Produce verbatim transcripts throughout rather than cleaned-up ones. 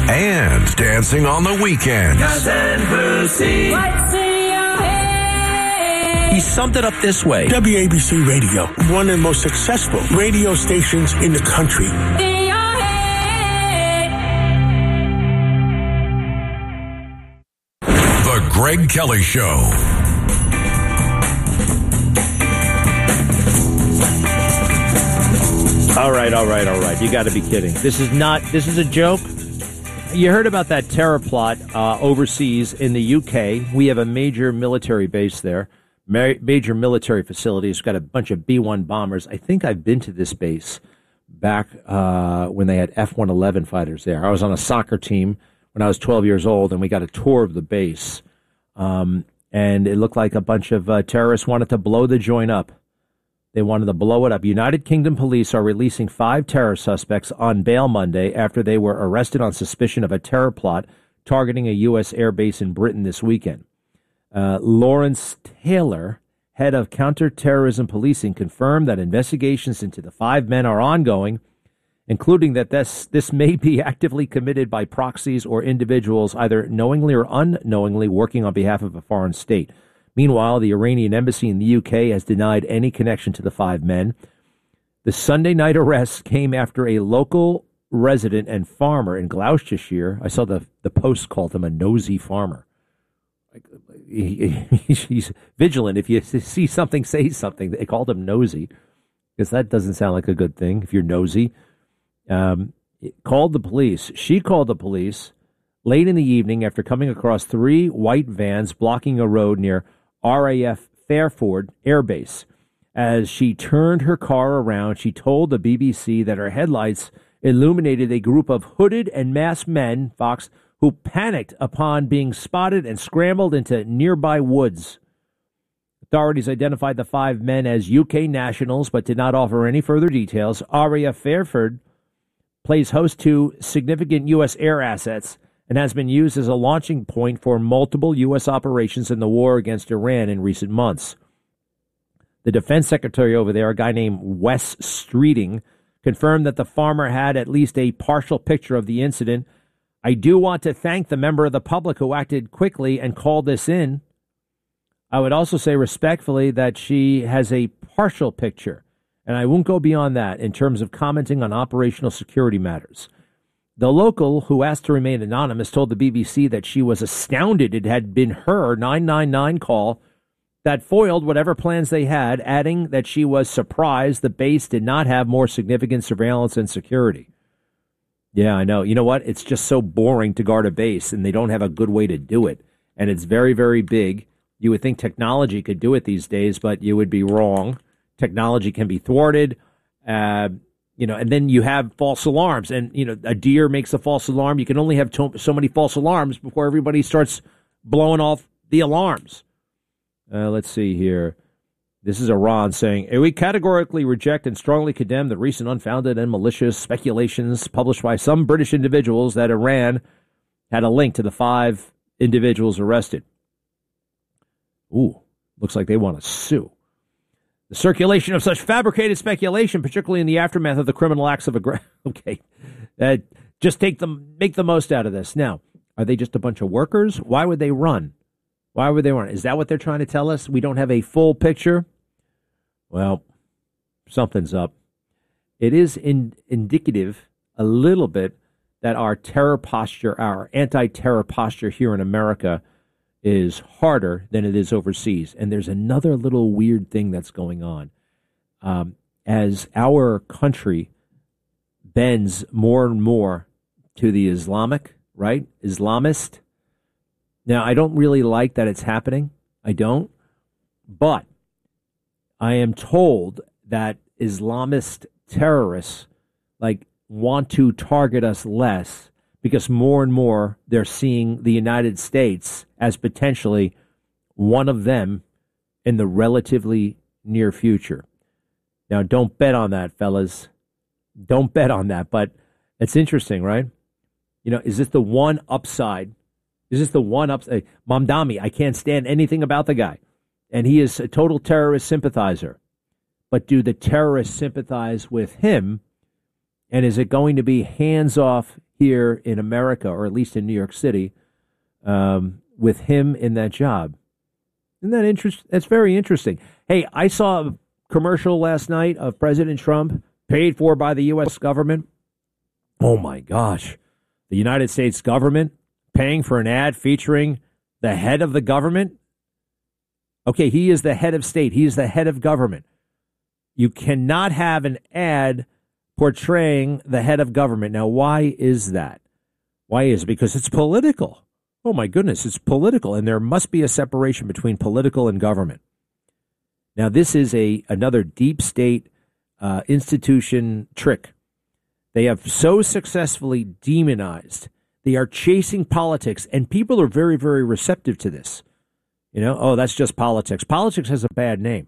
and dancing on the weekends. Gus and Brucey. What's in your head? He summed it up this way. W A B C Radio, one of the most successful radio stations in the country. In your head. The Greg Kelly Show. All right, all right, all right. You got to be kidding. This is not, this is a joke. You heard about that terror plot uh, overseas in the U K. We have a major military base there, ma- major military facility. It's got a bunch of B one bombers. I think I've been to this base back uh, when they had F one eleven fighters there. I was on a soccer team when I was twelve years old, and we got a tour of the base. Um, and it looked like a bunch of uh, terrorists wanted to blow the joint up. They wanted to blow it up. United Kingdom police are releasing five terror suspects on bail Monday after they were arrested on suspicion of a terror plot targeting a U S airbase in Britain this weekend. Uh, Lawrence Taylor, head of counterterrorism policing, confirmed that investigations into the five men are ongoing, including that this, this may be actively committed by proxies or individuals either knowingly or unknowingly working on behalf of a foreign state. Meanwhile, the Iranian embassy in the U K has denied any connection to the five men. The Sunday night arrests came after a local resident and farmer in Gloucestershire. I saw the, the Post called him a nosy farmer. He, he, he's vigilant. If you see something, say something. They called him nosy because that doesn't sound like a good thing if you're nosy. Um, called the police. She called the police late in the evening after coming across three white vans blocking a road near R A F Fairford Air Base. As she turned her car around, she told the B B C that her headlights illuminated a group of hooded and masked men, Fox, who panicked upon being spotted and scrambled into nearby woods. Authorities identified the five men as U K nationals, but did not offer any further details. R A F Fairford plays host to significant U S air assets and has been used as a launching point for multiple U S operations in the war against Iran in recent months. The defense secretary over there, a guy named Wes Streeting, confirmed that the farmer had at least a partial picture of the incident. I do want to thank the member of the public who acted quickly and called this in. I would also say respectfully that she has a partial picture, and I won't go beyond that in terms of commenting on operational security matters. The local, who asked to remain anonymous, told the B B C that she was astounded it had been her nine nine nine call that foiled whatever plans they had, adding that she was surprised the base did not have more significant surveillance and security. Yeah, I know. You know what? It's just so boring to guard a base, and they don't have a good way to do it. And it's very, very big. You would think technology could do it these days, but you would be wrong. Technology can be thwarted. Uh You know, and then you have false alarms, and, you know, a deer makes a false alarm. You can only have to- so many false alarms before everybody starts blowing off the alarms. Uh, let's see here. This is Iran saying, we categorically reject and strongly condemn the recent unfounded and malicious speculations published by some British individuals that Iran had a link to the five individuals arrested. Ooh, looks like they want to sue. The circulation of such fabricated speculation, particularly in the aftermath of the criminal acts of aggression. Okay, uh, just take them, make the most out of this. Now, are they just a bunch of workers? Why would they run? Why would they run? Is that what they're trying to tell us? We don't have a full picture? Well, something's up. It is in, indicative a little bit that our terror posture, our anti-terror posture here in America is harder than it is overseas. And there's another little weird thing that's going on. Um, as our country bends more and more to the Islamic, right? Islamist. Now, I don't really like that it's happening. I don't. But I am told that Islamist terrorists like want to target us less because more and more they're seeing the United States as potentially one of them in the relatively near future. Now, don't bet on that, fellas. Don't bet on that. But it's interesting, right? You know, is this the one upside? Is this the one upside? Mamdani, I can't stand anything about the guy. And he is a total terrorist sympathizer. But do the terrorists sympathize with him? And is it going to be hands off? here in America, or at least in New York City, um, with him in that job. Isn't that interest? That's very interesting. Hey, I saw a commercial last night of President Trump paid for by the U S government. Oh, my gosh. The United States government paying for an ad featuring the head of the government. Okay, he is the head of state. He is the head of government. You cannot have an ad portraying the head of government. Now, why is that? Why is it? Because it's political. Oh, my goodness, it's political, and there must be a separation between political and government. Now, this is a another deep state uh, institution trick. They have so successfully demonized. They are chasing politics, and people are very, very receptive to this. You know, oh, that's just politics. Politics has a bad name.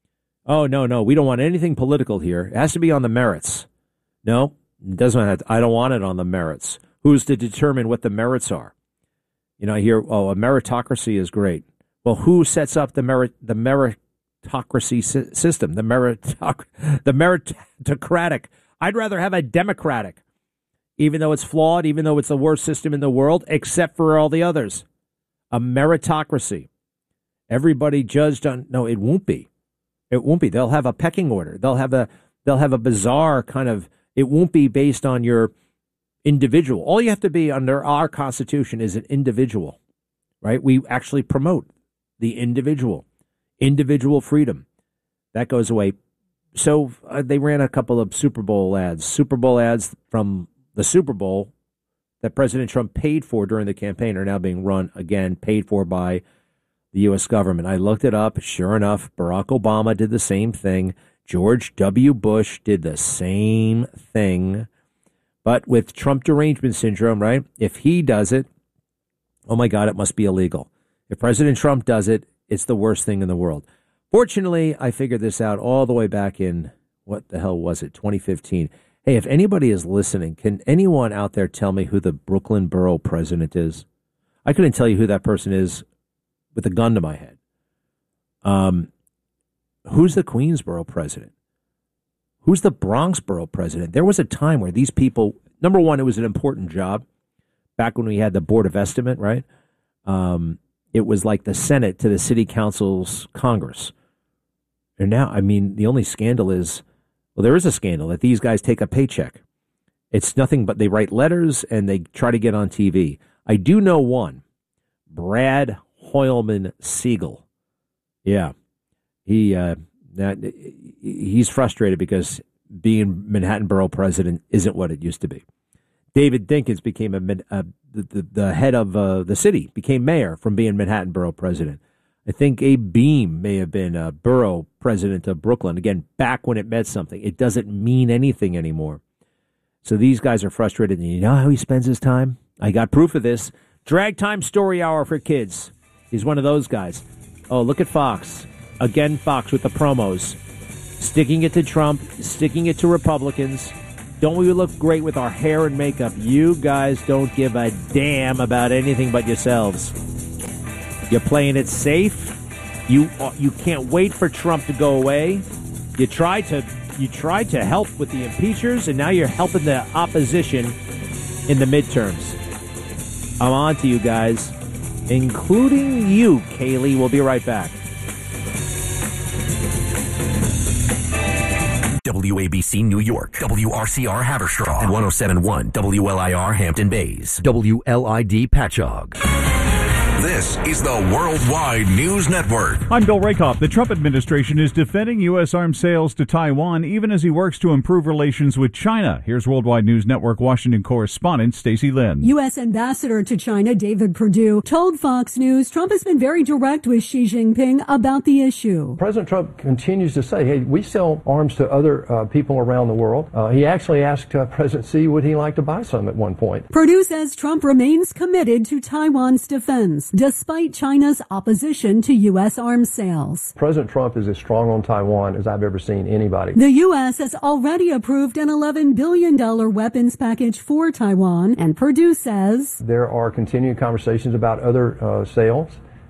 Oh, no, no, we don't want anything political here. It has to be on the merits. No, it doesn't have to, I don't want it on the merits. Who's to determine what the merits are? You know, I hear, oh, a meritocracy is great. Well, who sets up the merit, the meritocracy si- system, the meritoc- the meritocratic? I'd rather have a democratic, even though it's flawed, even though it's the worst system in the world, except for all the others. A meritocracy. Everybody judged on, no, it won't be. It won't be. They'll have a pecking order. They'll have a, they'll have a bizarre kind of, it won't be based on your individual. All you have to be under our Constitution is an individual, right? We actually promote the individual, individual freedom. That goes away. So uh, they ran a couple of Super Bowl ads, Super Bowl ads from the Super Bowl that President Trump paid for during the campaign are now being run again, paid for by the U S government. I looked it up. Sure enough, Barack Obama did the same thing. George W. Bush did the same thing. But with Trump derangement syndrome, right? If he does it, oh my God, it must be illegal. If President Trump does it, it's the worst thing in the world. Fortunately, I figured this out all the way back in, what the hell was it, twenty fifteen. Hey, if anybody is listening, can anyone out there tell me who the Brooklyn borough president is? I couldn't tell you who that person is with a gun to my head. Um, who's the Queensboro president? Who's the Bronx borough president? There was a time where these people, number one, it was an important job. Back when we had the Board of Estimate, right? Um, it was like the Senate to the City Council's Congress. And now, I mean, the only scandal is, well, there is a scandal that these guys take a paycheck. It's nothing but they write letters and they try to get on T V. I do know one, Brad Hoylman Siegel. Yeah, he uh, that he's frustrated because being Manhattan Borough president isn't what it used to be. David Dinkins became a, uh, the, the the head of uh, the city, became mayor from being Manhattan Borough president. I think Abe Beam may have been a borough president of Brooklyn. Again, back when it meant something. It doesn't mean anything anymore. So these guys are frustrated. And you know how he spends his time? I got proof of this. Drag time story hour for kids. He's one of those guys. Oh, look at Fox. Again, Fox with the promos. Sticking it to Trump, sticking it to Republicans. Don't we look great with our hair and makeup? You guys don't give a damn about anything but yourselves. You're playing it safe. You you can't wait for Trump to go away. You tried to you tried to help with the impeachers, and now you're helping the opposition in the midterms. I'm on to you guys, including you, Kaylee. We'll be right back. W A B C New York, W R C R Haverstraw, and one oh seven point one W L I R Hampton Bays, W L I D Patchogue. This is the Worldwide News Network. I'm Bill Rakoff. The Trump administration is defending U S arms sales to Taiwan even as he works to improve relations with China. Here's Worldwide News Network Washington correspondent Stacey Lynn. U S Ambassador to China David Perdue told Fox News Trump has been very direct with Xi Jinping about the issue. President Trump continues to say, hey, we sell arms to other uh, people around the world. Uh, he actually asked uh, President Xi would he like to buy some at one point. Perdue says Trump remains committed to Taiwan's defense, despite China's opposition to U S arms sales. President Trump is as strong on Taiwan as I've ever seen anybody. The U S has already approved an eleven billion dollars weapons package for Taiwan, and Perdue says there are continuing conversations about other uh, sales.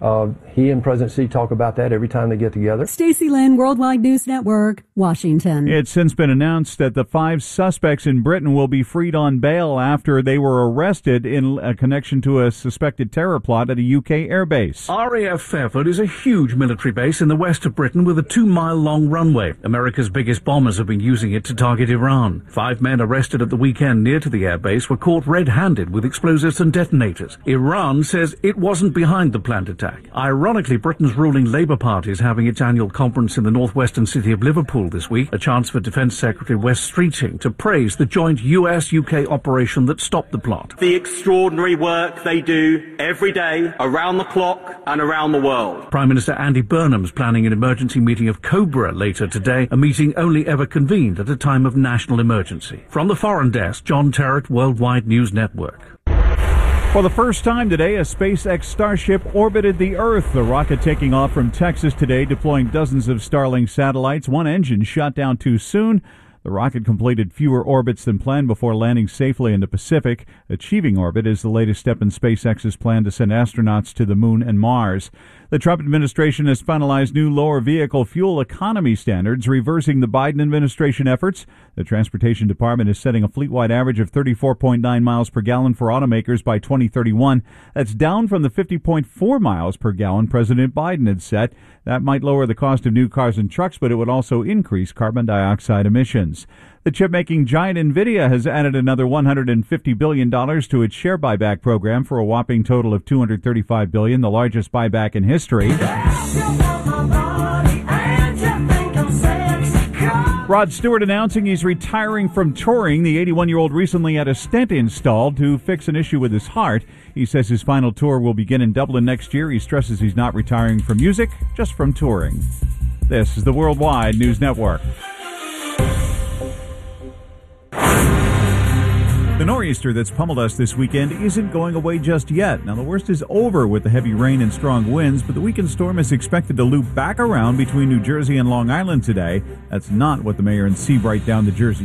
Uh, he and President Xi talk about that every time they get together. Stacey Lynn, Worldwide News Network, Washington. It's since been announced that the five suspects in Britain will be freed on bail after they were arrested in a connection to a suspected terror plot at a U K airbase. R A F Fairford is a huge military base in the west of Britain with a two-mile-long runway. America's biggest bombers have been using it to target Iran. Five men arrested at the weekend near to the airbase were caught red-handed with explosives and detonators. Iran says it wasn't behind the planned attack. Ironically, Britain's ruling Labour Party is having its annual conference in the northwestern city of Liverpool this week, a chance for Defence Secretary Wes Streeting to praise the joint U S U K operation that stopped the plot. The extraordinary work they do every day, around the clock and around the world. Prime Minister Andy Burnham's planning an emergency meeting of COBRA later today, a meeting only ever convened at a time of national emergency. From the Foreign Desk, John Terrett, Worldwide News Network. For the first time today, a SpaceX Starship orbited the Earth. The rocket taking off from Texas today, deploying dozens of Starlink satellites. One engine shut down too soon. The rocket completed fewer orbits than planned before landing safely in the Pacific. Achieving orbit is the latest step in SpaceX's plan to send astronauts to the Moon and Mars. The Trump administration has finalized new lower vehicle fuel economy standards, reversing the Biden administration efforts. The Transportation Department is setting a fleet-wide average of thirty-four point nine miles per gallon for automakers by twenty thirty-one. That's down from the fifty point four miles per gallon President Biden had set. That might lower the cost of new cars and trucks, but it would also increase carbon dioxide emissions. The chip-making giant NVIDIA has added another one hundred fifty billion dollars to its share buyback program for a whopping total of two hundred thirty-five billion dollars, the largest buyback in history. Rod Stewart announcing he's retiring from touring. The eighty-one-year-old recently had a stent installed to fix an issue with his heart. He says his final tour will begin in Dublin next year. He stresses he's not retiring from music, just from touring. This is the Worldwide News Network. The nor'easter that's pummeled us this weekend isn't going away just yet. Now, the worst is over with the heavy rain and strong winds, but the weekend storm is expected to loop back around between New Jersey and Long Island today. That's not what the mayor in Seabright down the Jersey